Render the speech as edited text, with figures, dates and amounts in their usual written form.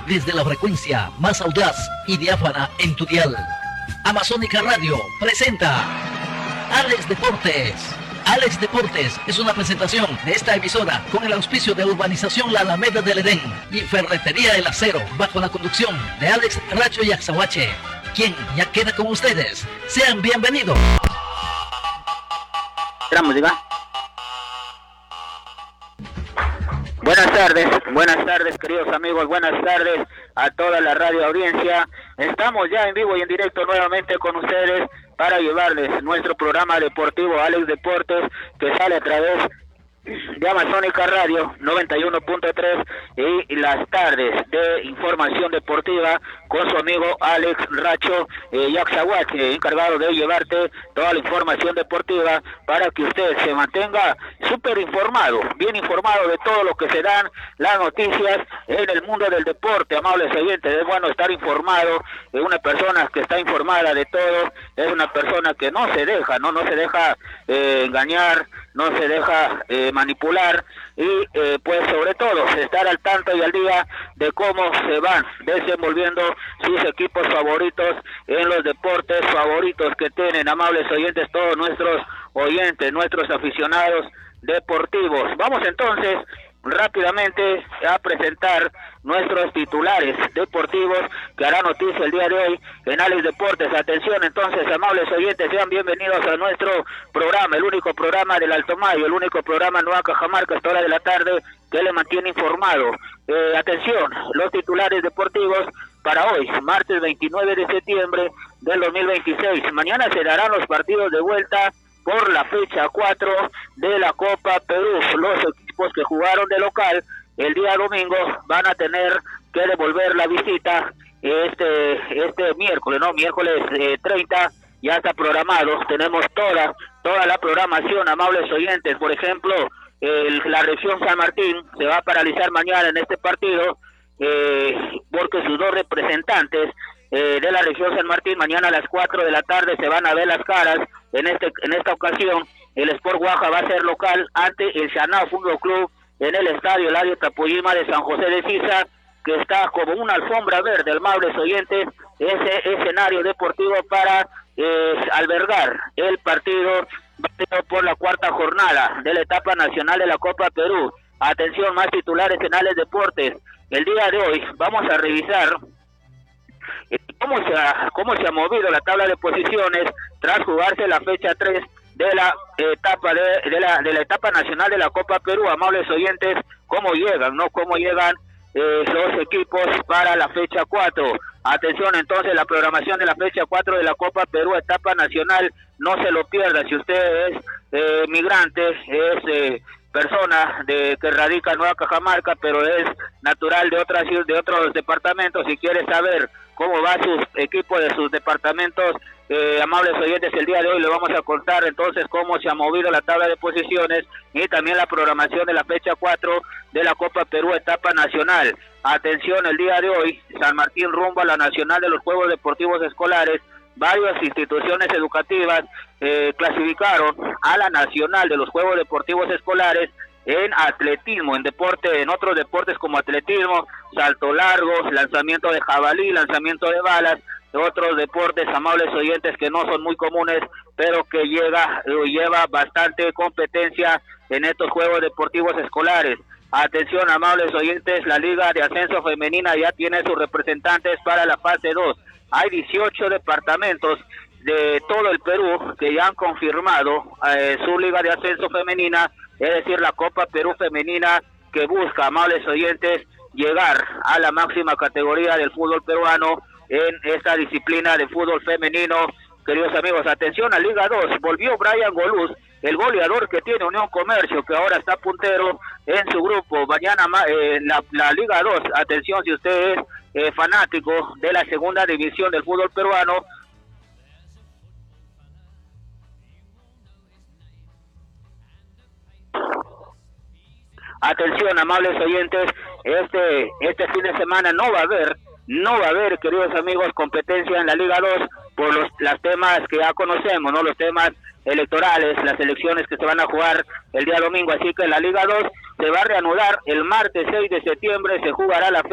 desde la frecuencia más audaz y diáfana en tu dial. Amazónica Radio presenta Alex Deportes. Alex Deportes es una presentación de esta emisora con el auspicio de Urbanización La Alameda del Edén y Ferretería El Acero, bajo la conducción de Alex Racho y Axahuache, quien ya queda con ustedes. Sean bienvenidos. La música. Buenas tardes queridos amigos, buenas tardes a toda la radio audiencia. Estamos ya en vivo y en directo nuevamente con ustedes para llevarles nuestro programa deportivo Alex Deportes, que sale a través de Amazónica Radio 91.3 y las tardes de información deportiva con su amigo Alex Racho y Axahuache, encargado de llevarte toda la información deportiva para que usted se mantenga súper informado, bien informado de todo lo que se dan las noticias en el mundo del deporte. Amables oyentes, es bueno estar informado. Una persona que está informada de todo es una persona que no se deja engañar, no se deja manipular y pues sobre todo estar al tanto y al día de cómo se van desenvolviendo sus equipos favoritos en los deportes favoritos que tienen, amables oyentes, todos nuestros oyentes, nuestros aficionados deportivos. Vamos entonces rápidamente a presentar nuestros titulares deportivos que hará noticia el día de hoy en Alex Deportes. Atención entonces, amables oyentes, sean bienvenidos a nuestro programa, el único programa del Alto Mayo, el único programa en Nueva Cajamarca a esta hora de la tarde que le mantiene informado. Atención, los titulares deportivos para hoy, martes 29 de septiembre del 2026. Mañana se darán los partidos de vuelta por la fecha 4 de la Copa Perú. Los equipos que jugaron de local el día domingo van a tener que devolver la visita este miércoles, miércoles 30, ya está programado. Tenemos toda la programación, amables oyentes. Por ejemplo, la región San Martín se va a paralizar mañana en este partido porque sus dos representantes de la región San Martín mañana a las 4 de la tarde se van a ver las caras. En esta ocasión el Sport Guaja va a ser local ante el Xanao Fútbol Club en el estadio Eladio Tapuyima de San José de Sisa, que está como una alfombra verde, amables oyentes, ese escenario deportivo para albergar el partido por la cuarta jornada de la etapa nacional de la Copa Perú. Atención, más titulares en Alex Deportes. El día de hoy vamos a revisar cómo se ha movido la tabla de posiciones tras jugarse la fecha 3 de la etapa de la etapa nacional de la Copa Perú. Amables oyentes, cómo llegan los equipos para la fecha 4. Atención entonces, la programación de la fecha 4 de la Copa Perú, etapa nacional, no se lo pierda. Si usted es migrante, es persona que radica en Nueva Cajamarca, pero es natural de otros departamentos, y quiere saber cómo va sus equipos de sus departamentos, amables oyentes, el día de hoy le vamos a contar entonces cómo se ha movido la tabla de posiciones y también la programación de la fecha 4 de la Copa Perú, etapa nacional. Atención, el día de hoy, San Martín rumbo a la nacional de los Juegos Deportivos Escolares. Varias instituciones educativas clasificaron a la nacional de los Juegos Deportivos Escolares en atletismo, en otros deportes como atletismo, salto largo, lanzamiento de jabalí, lanzamiento de balas, otros deportes, amables oyentes, que no son muy comunes, pero que lleva bastante competencia en estos Juegos Deportivos Escolares. Atención, amables oyentes, la Liga de Ascenso Femenina ya tiene sus representantes para la fase 2. Hay 18 departamentos de todo el Perú que ya han confirmado su Liga de Ascenso Femenina, es decir, la Copa Perú Femenina, que busca, amables oyentes, llegar a la máxima categoría del fútbol peruano en esta disciplina de fútbol femenino. Queridos amigos, atención a Liga 2, volvió Brian Goluz, el goleador que tiene Unión Comercio, que ahora está puntero en su grupo. Mañana la Liga 2, atención si usted es fanático de la segunda división del fútbol peruano. Atención, amables oyentes, este fin de semana no va a haber, queridos amigos, competencia en la Liga 2 por los temas que ya conocemos, ¿no? Los temas electorales, las elecciones que se van a jugar el día domingo, así que la Liga 2 se va a reanudar el martes 6 de septiembre, se jugará la